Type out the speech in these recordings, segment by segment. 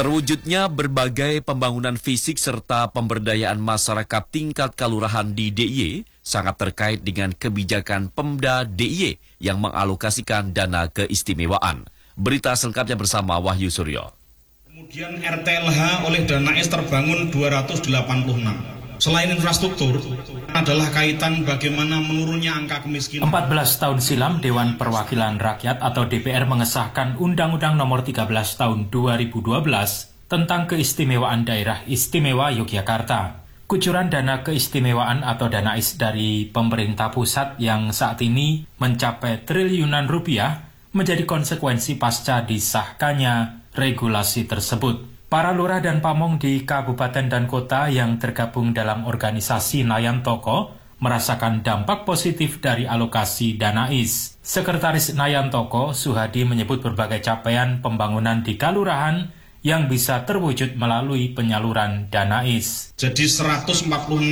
Terwujudnya berbagai pembangunan fisik serta pemberdayaan masyarakat tingkat kelurahan di DIY sangat terkait dengan kebijakan Pemda DIY yang mengalokasikan dana keistimewaan. Berita selengkapnya bersama Wahyu Suryo. Kemudian RTLH oleh Danais terbangun 286. Selain infrastruktur, adalah kaitan bagaimana menurunnya angka kemiskinan. 14 tahun silam, Dewan Perwakilan Rakyat atau DPR mengesahkan Undang-Undang Nomor 13 Tahun 2012 tentang Keistimewaan Daerah Istimewa Yogyakarta. Kucuran dana keistimewaan atau Danais dari pemerintah pusat yang saat ini mencapai triliunan rupiah menjadi konsekuensi pasca disahkannya regulasi tersebut. Para lurah dan pamong di kabupaten dan kota yang tergabung dalam organisasi Nayan Toko merasakan dampak positif dari alokasi Danais. Sekretaris Nayan Toko, Suhadi, menyebut berbagai capaian pembangunan di kelurahan yang bisa terwujud melalui penyaluran Danais. Jadi 146,3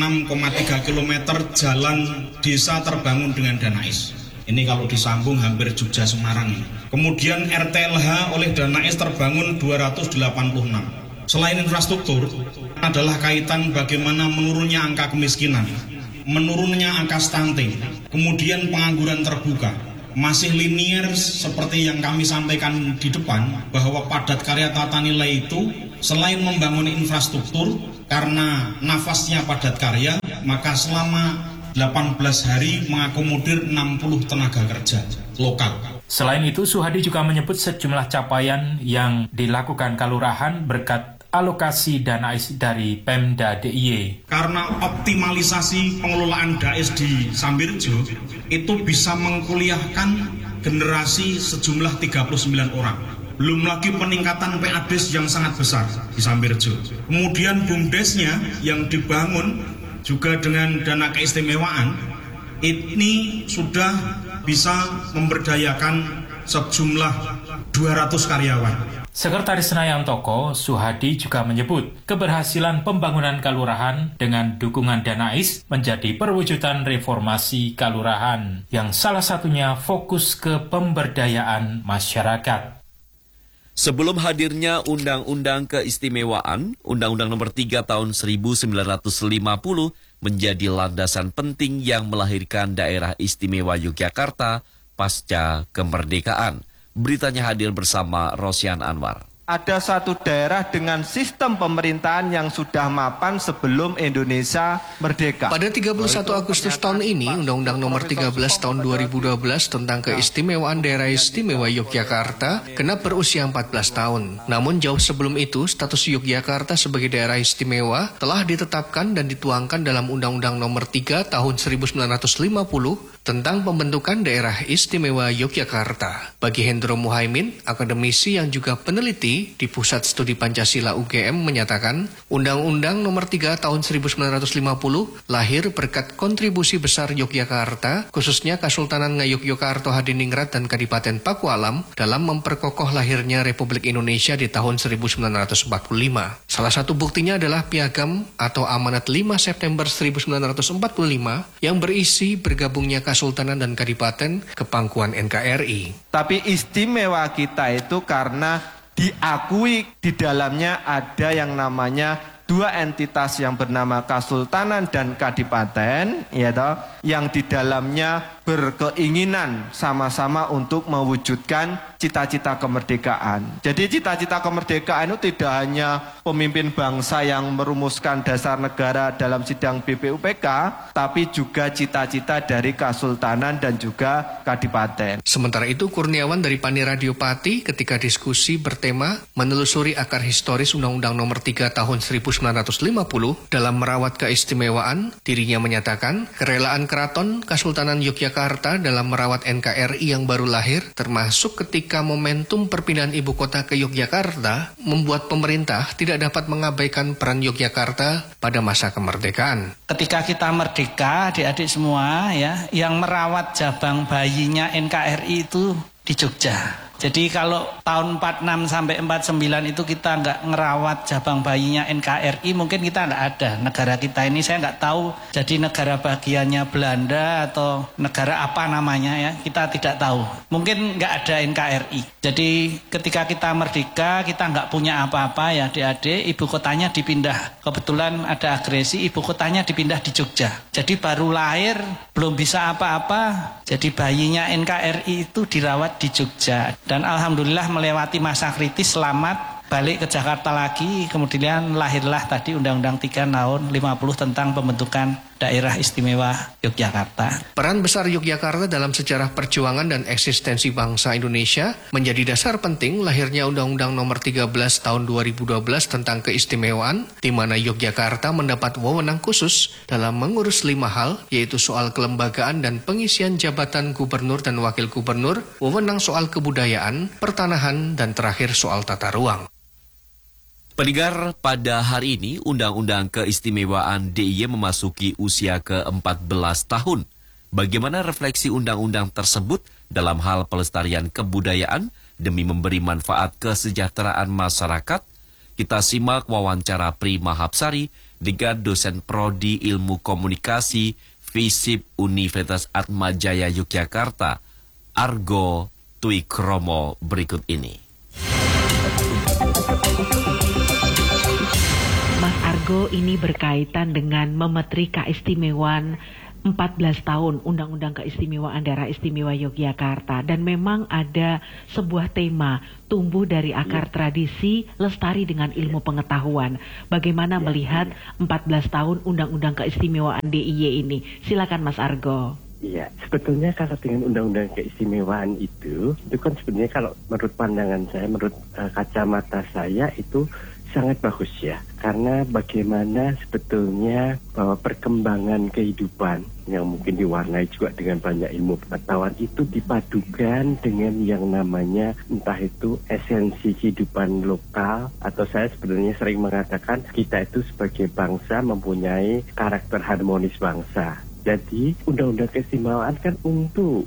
km jalan desa terbangun dengan Danais. Ini kalau disambung hampir Jogja Semarang. Kemudian RTLH oleh Danais terbangun 286. Selain infrastruktur, adalah kaitan bagaimana menurunnya angka kemiskinan, menurunnya angka stunting, kemudian pengangguran terbuka. Masih linier seperti yang kami sampaikan di depan, bahwa padat karya tata nilai itu selain membangun infrastruktur, karena nafasnya padat karya, maka selama 18 hari mengakomodir 60 tenaga kerja lokal. Selain itu, Suhadi juga menyebut sejumlah capaian yang dilakukan kelurahan berkat alokasi Danais dari Pemda DIY. Karena optimalisasi pengelolaan Danais di Sambirjo itu bisa mengkuliahkan generasi sejumlah 39 orang. Belum lagi peningkatan PADES yang sangat besar di Sambirjo. Kemudian BUMDES-nya yang dibangun juga dengan dana keistimewaan, ini sudah bisa memberdayakan sejumlah 200 karyawan. Sekretaris Nayan Toko, Suhadi, juga menyebut keberhasilan pembangunan kelurahan dengan dukungan Danais menjadi perwujudan reformasi kelurahan yang salah satunya fokus ke pemberdayaan masyarakat. Sebelum hadirnya Undang-Undang Keistimewaan, Undang-Undang Nomor 3 Tahun 1950 menjadi landasan penting yang melahirkan Daerah Istimewa Yogyakarta pasca kemerdekaan. Beritanya hadir bersama Rosyan Anwar. Ada satu daerah dengan sistem pemerintahan yang sudah mapan sebelum Indonesia merdeka. Pada 31 Agustus tahun ini, Undang-Undang Nomor 13 Tahun 2012 tentang Keistimewaan Daerah Istimewa Yogyakarta genap berusia 14 tahun. Namun jauh sebelum itu, status Yogyakarta sebagai daerah istimewa telah ditetapkan dan dituangkan dalam Undang-Undang Nomor 3 Tahun 1950 tentang pembentukan Daerah Istimewa Yogyakarta. Bagi Hendro Muhaimin, akademisi yang juga peneliti di Pusat Studi Pancasila UGM, menyatakan Undang-Undang Nomor 3 Tahun 1950 lahir berkat kontribusi besar Yogyakarta, khususnya Kesultanan Ngayogyakarta Hadiningrat dan Kadipaten Pakualam dalam memperkokoh lahirnya Republik Indonesia di tahun 1945. Salah satu buktinya adalah Piagam atau Amanat 5 September 1945 yang berisi bergabungnya Kesultanan dan Kadipaten ke pangkuan NKRI. Tapi istimewa kita itu karena diakui di dalamnya ada yang namanya dua entitas yang bernama Kesultanan dan Kadipaten, ya toh, yang di dalamnya berkeinginan sama-sama untuk mewujudkan cita-cita kemerdekaan. Jadi cita-cita kemerdekaan itu tidak hanya pemimpin bangsa yang merumuskan dasar negara dalam sidang BPUPK, tapi juga cita-cita dari Kesultanan dan juga Kadipaten. Sementara itu, Kurniawan dari Pani Radio Pati ketika diskusi bertema menelusuri akar historis Undang-Undang Nomor 3 Tahun 1950 dalam merawat keistimewaan, dirinya menyatakan kerelaan Keraton Kesultanan Yogyakarta dalam merawat NKRI yang baru lahir, termasuk ketika momentum perpindahan ibu kota ke Yogyakarta, membuat pemerintah tidak dapat mengabaikan peran Yogyakarta pada masa kemerdekaan. Ketika kita merdeka, adik-adik semua ya, yang merawat jabang bayinya NKRI itu di Jogja. Jadi kalau tahun 46 sampai 49 itu kita nggak ngerawat jabang bayinya NKRI, mungkin kita nggak ada. Negara kita ini saya nggak tahu jadi negara bagiannya Belanda atau negara apa namanya ya, kita tidak tahu. Mungkin nggak ada NKRI. Jadi ketika kita merdeka, kita nggak punya apa-apa ya adik-adik, ibu kotanya dipindah. Kebetulan ada agresi, ibu kotanya dipindah di Jogja. Jadi baru lahir, belum bisa apa-apa, jadi bayinya NKRI itu dirawat di Jogja. Dan alhamdulillah melewati masa kritis, selamat, balik ke Jakarta lagi, kemudian lahirlah tadi Undang-Undang 3 tahun 50 tentang pembentukan Daerah Istimewa Yogyakarta. Peran besar Yogyakarta dalam sejarah perjuangan dan eksistensi bangsa Indonesia menjadi dasar penting lahirnya Undang-Undang Nomor 13 Tahun 2012 tentang keistimewaan, di mana Yogyakarta mendapat wewenang khusus dalam mengurus 5 hal, yaitu soal kelembagaan dan pengisian jabatan gubernur dan wakil gubernur, wewenang soal kebudayaan, pertanahan, dan terakhir soal tata ruang. Pendengar, pada hari ini Undang-Undang Keistimewaan DIY memasuki usia ke-14 tahun. Bagaimana refleksi undang-undang tersebut dalam hal pelestarian kebudayaan demi memberi manfaat kesejahteraan masyarakat? Kita simak wawancara Prima Hapsari dengan dosen Prodi Ilmu Komunikasi FISIP Universitas Atmajaya Yogyakarta, Argo Twikromo berikut ini. Mas Argo, ini berkaitan dengan memetri keistimewaan 14 tahun Undang-Undang Keistimewaan Daerah Istimewa Yogyakarta, dan memang ada sebuah tema tumbuh dari akar tradisi, lestari dengan ilmu pengetahuan. Bagaimana melihat 14 tahun Undang-Undang Keistimewaan DIY ini? Silakan Mas Argo. Iya, sebetulnya kalau dengan undang-undang keistimewaan itu kan sebenarnya kalau menurut pandangan saya, menurut kacamata saya itu sangat bagus ya. Karena bagaimana sebetulnya bahwa perkembangan kehidupan yang mungkin diwarnai juga dengan banyak ilmu pengetahuan itu dipadukan dengan yang namanya entah itu esensi kehidupan lokal, atau saya sebenarnya sering mengatakan kita itu sebagai bangsa mempunyai karakter harmonis bangsa. Jadi undang-undang keistimewaan kan untuk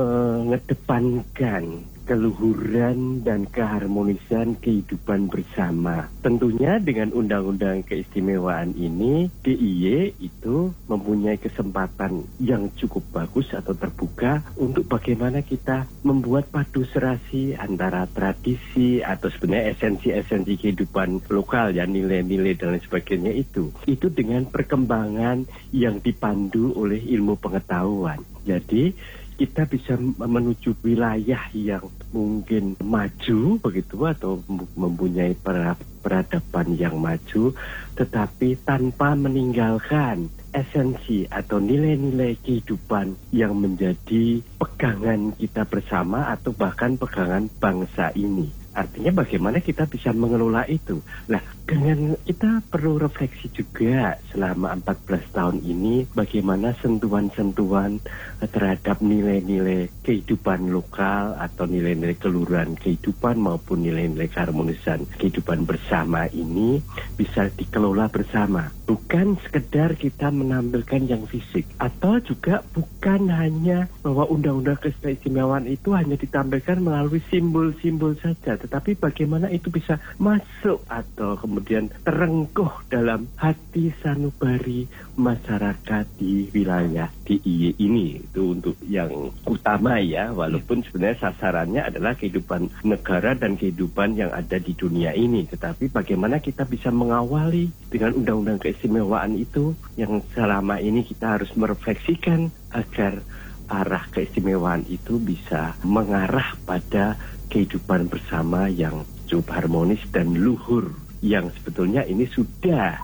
mengedepankan keluhuran dan keharmonisan kehidupan bersama. Tentunya dengan undang-undang keistimewaan ini, DIY itu mempunyai kesempatan yang cukup bagus atau terbuka untuk bagaimana kita membuat padu serasi antara tradisi atau sebenarnya esensi-esensi kehidupan lokal ya, nilai-nilai dan lain sebagainya itu dengan perkembangan yang dipandu oleh ilmu pengetahuan. Jadi kita bisa menuju wilayah yang mungkin maju begitu, atau mempunyai peradaban yang maju, tetapi tanpa meninggalkan esensi atau nilai-nilai kehidupan yang menjadi pegangan kita bersama atau bahkan pegangan bangsa ini. Artinya bagaimana kita bisa mengelola itu. Nah, dengan kita perlu refleksi juga selama 14 tahun ini bagaimana sentuhan-sentuhan terhadap nilai-nilai kehidupan lokal atau nilai-nilai keluhuran kehidupan maupun nilai-nilai keharmonisan kehidupan bersama ini bisa dikelola bersama. Bukan sekedar kita menampilkan yang fisik, atau juga bukan hanya bahwa undang-undang keistimewaan itu hanya ditampilkan melalui simbol-simbol saja, tetapi bagaimana itu bisa masuk atau kemudian terengkuh dalam hati sanubari masyarakat di wilayah DIY ini. Itu untuk yang utama ya, walaupun sebenarnya sasarannya adalah kehidupan negara dan kehidupan yang ada di dunia ini. Tetapi bagaimana kita bisa mengawali dengan undang-undang keistimewaan itu yang selama ini kita harus merefleksikan agar arah keistimewaan itu bisa mengarah pada kehidupan bersama yang cukup harmonis dan luhur, yang sebetulnya ini sudah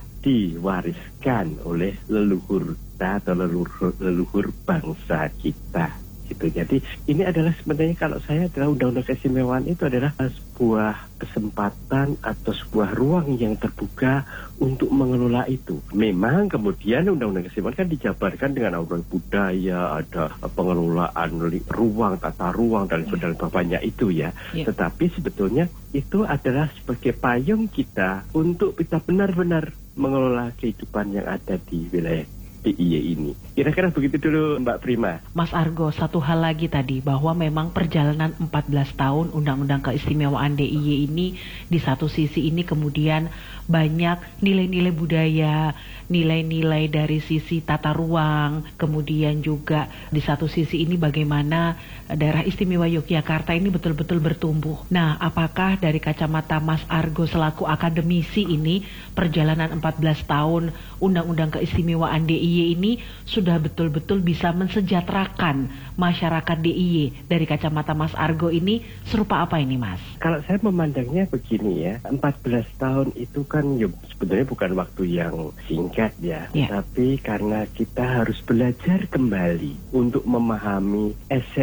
diwariskan oleh leluhur kita atau leluhur bangsa kita. Gitu. Jadi ini adalah sebenarnya kalau saya adalah undang-undang keistimewaan itu adalah sebuah kesempatan atau sebuah ruang yang terbuka untuk mengelola itu. Memang kemudian undang-undang keistimewaan kan dijabarkan dengan aura budaya, ada pengelolaan ruang, tata ruang dan sebagainya itu ya. Tetapi sebetulnya itu adalah sebagai payung kita untuk kita benar-benar mengelola kehidupan yang ada di wilayah DIY ini. Kira-kira begitu dulu Mbak Prima. Mas Argo, satu hal lagi tadi, bahwa memang perjalanan 14 tahun Undang-Undang Keistimewaan DIY ini di satu sisi ini kemudian banyak nilai-nilai budaya nilai-nilai dari sisi tata ruang, kemudian juga di satu sisi ini bagaimana daerah istimewa Yogyakarta ini betul-betul bertumbuh. Nah, apakah dari kacamata Mas Argo selaku akademisi ini perjalanan 14 tahun Undang-Undang Keistimewaan DIY ini sudah betul-betul bisa mensejahterakan masyarakat DIY? Dari kacamata Mas Argo ini serupa apa ini, Mas? Kalau saya memandangnya begini ya, 14 tahun itu kan sebetulnya bukan waktu yang singkat ya, tapi karena kita harus belajar kembali untuk memahami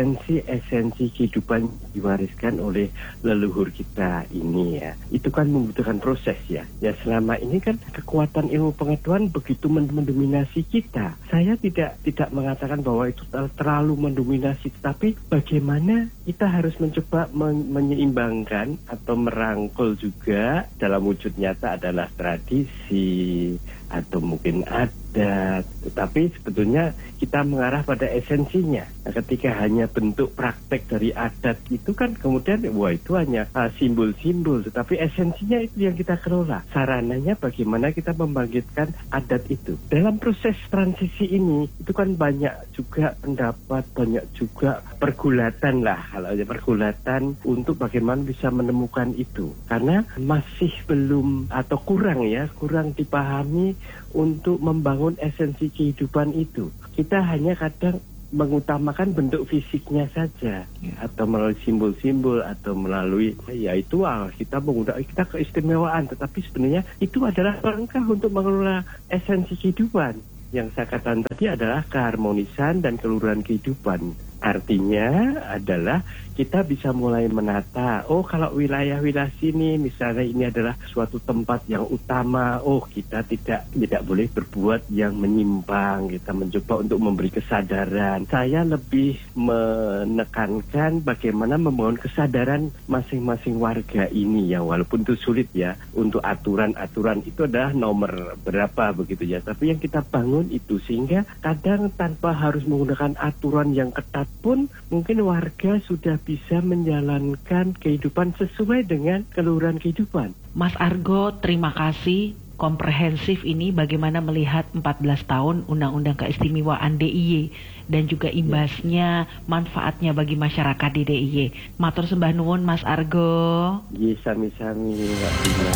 esensi kehidupan diwariskan oleh leluhur kita ini ya. Itu kan membutuhkan proses ya. Ya selama ini kan kekuatan ilmu pengetahuan begitu mendominasi kita. Saya tidak mengatakan bahwa itu terlalu mendominasi, tapi bagaimana kita harus mencoba menyeimbangkan atau merangkul juga dalam wujud nyata adalah tradisi atau mungkin adat, tetapi sebetulnya kita mengarah pada esensinya. Nah, ketika hanya bentuk praktek dari adat itu kan kemudian wah itu hanya simbol-simbol, tetapi esensinya itu yang kita kelola. Sarananya bagaimana kita membangkitkan adat itu. Dalam proses transisi ini itu kan banyak juga pendapat, banyak juga pergulatan lah, kalau pergulatan untuk bagaimana bisa menemukan itu. Karena masih belum atau kurang dipahami untuk membangun esensi kehidupan itu. Kita hanya kadang mengutamakan bentuk fisiknya saja, atau melalui simbol-simbol atau melalui kita menggunakan kita keistimewaan, tetapi sebenarnya itu adalah langkah untuk mengelola esensi kehidupan. Yang saya katakan tadi adalah keharmonisan dan keluhuran kehidupan. Artinya adalah kita bisa mulai menata, kalau wilayah-wilayah sini misalnya ini adalah suatu tempat yang utama, kita tidak boleh berbuat yang menyimpang. Kita mencoba untuk memberi kesadaran. Saya lebih menekankan bagaimana membangun kesadaran masing-masing warga ini ya, walaupun itu sulit ya, untuk aturan-aturan itu adalah nomor berapa begitu ya, tapi yang kita bangun itu sehingga kadang tanpa harus menggunakan aturan yang ketat pun mungkin warga sudah bisa menjalankan kehidupan sesuai dengan keluhuran kehidupan. Mas Argo, terima kasih. Komprehensif ini bagaimana melihat 14 tahun Undang-Undang Keistimewaan DIY dan juga imbasnya, manfaatnya bagi masyarakat di DIY. Matur sembah nuwun Mas Argo. Sami-sami Mbak Dina.